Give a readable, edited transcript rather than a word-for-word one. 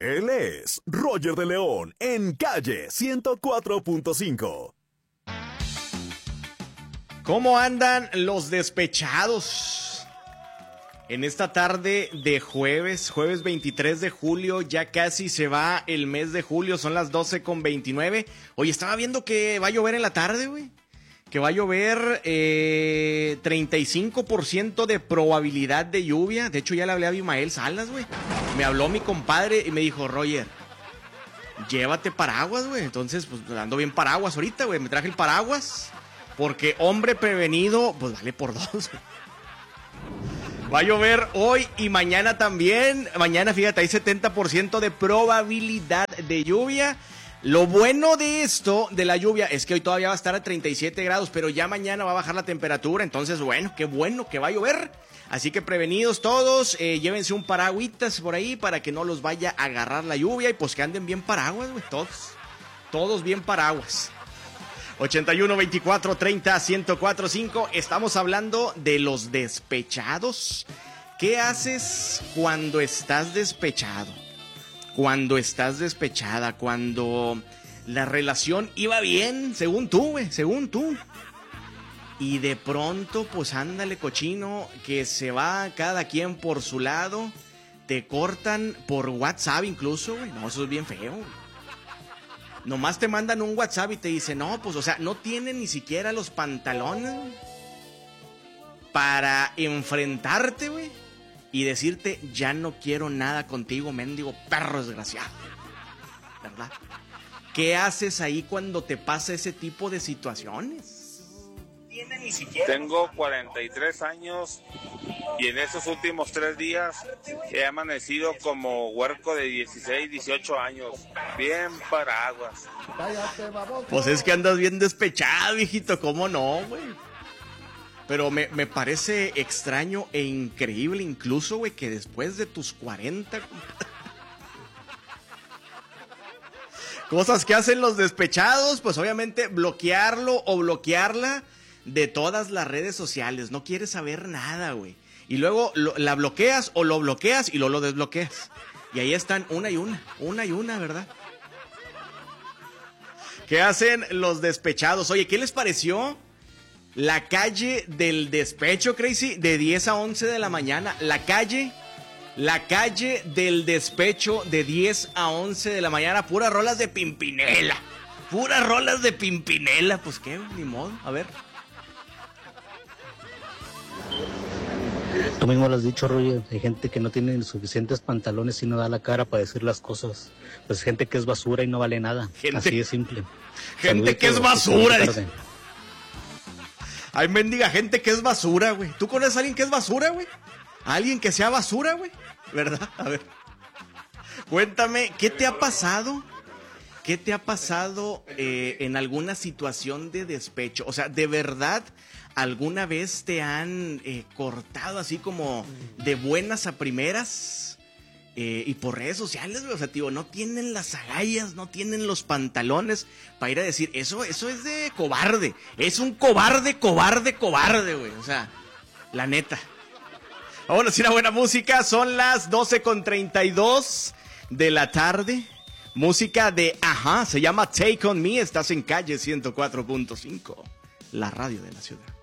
Él es Roger de León en Calle 104.5. ¿Cómo andan los despechados? En esta tarde de jueves 23 de julio, ya casi se va el mes de julio, son las 12:29. Oye, estaba viendo que va a llover en la tarde, güey. Que va a llover 35% de probabilidad de lluvia. De hecho, ya le hablé a Abimael Salas, güey. Me habló mi compadre y me dijo, Roger, llévate paraguas, güey. Entonces, pues ando bien paraguas ahorita, güey. Me traje el paraguas. Porque hombre prevenido, pues vale por dos. Va a llover hoy y mañana también. Mañana, fíjate, hay 70% de probabilidad de lluvia. Lo bueno de esto, de la lluvia, es que hoy todavía va a estar a 37 grados, pero ya mañana va a bajar la temperatura. Entonces, bueno que va a llover. Así que prevenidos todos, llévense un paragüitas por ahí para que no los vaya a agarrar la lluvia. Y pues que anden bien paraguas, güey, todos bien paraguas. 81 24 30 104.5. Estamos hablando de los despechados. ¿Qué haces cuando estás despechado? Cuando estás despechada, cuando la relación iba bien, según tú, güey, según tú. Y de pronto, pues ándale cochino, que se va cada quien por su lado. Te cortan por WhatsApp incluso, güey. No, eso es bien feo, güey. Nomás te mandan un WhatsApp y te dicen, no, pues, o sea, no tienen ni siquiera los pantalones, güey, para enfrentarte, güey, y decirte, ya no quiero nada contigo, mendigo perro desgraciado. ¿Verdad? ¿Qué haces ahí cuando te pasa ese tipo de situaciones? Tengo 43 años y en esos últimos 3 días he amanecido como huerco de 16, 18 años. Bien paraguas. Pues es que andas bien despechado, hijito, ¿cómo no, güey? Pero me parece extraño e increíble incluso, güey, que después de tus 40... Cosas que hacen los despechados, pues obviamente bloquearlo o bloquearla de todas las redes sociales. No quieres saber nada, güey. Y luego la bloqueas o lo bloqueas y luego lo desbloqueas. Y ahí están una y una, ¿verdad? ¿Qué hacen los despechados? Oye, ¿qué les pareció la calle del despecho, Crazy? De 10 a 11 de la mañana. La calle del despecho de 10 a 11 de la mañana. Puras rolas de Pimpinela. Pues qué, ni modo. A ver. Tú mismo lo has dicho, Roger, hay gente que no tiene suficientes pantalones y no da la cara para decir las cosas. Pues gente que es basura y no vale nada. Así de simple. Gente que es basura. Ay, mendiga gente que es basura, güey. ¿Tú conoces a alguien que es basura, güey? ¿A alguien que sea basura, güey? ¿Verdad? A ver. Cuéntame, ¿qué te ha pasado? ¿Qué te ha pasado en alguna situación de despecho? O sea, ¿de verdad alguna vez te han cortado así como de buenas a primeras? Y por redes sociales, güey, o sea, tío, no tienen las agallas, no tienen los pantalones para ir a decir, eso es de cobarde. Es un cobarde, güey. O sea, la neta. Vámonos a una buena música, son las 12:32 de la tarde. Música de Ajá, se llama Take On Me, estás en Calle 104.5, la radio de la ciudad.